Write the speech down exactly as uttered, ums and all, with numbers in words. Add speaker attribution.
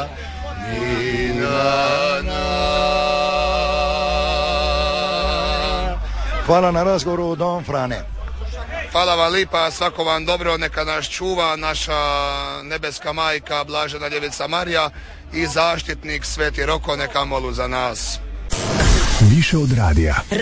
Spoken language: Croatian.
Speaker 1: ni na, na.
Speaker 2: Hvala na razgovoru, Don Frane.
Speaker 1: Hvala vam lipa, svako vam dobro, neka nas čuva naša nebeska majka Blažena Djevica Marija i zaštitnik Sveti Roko neka molu za nas.
Speaker 3: Više od radija.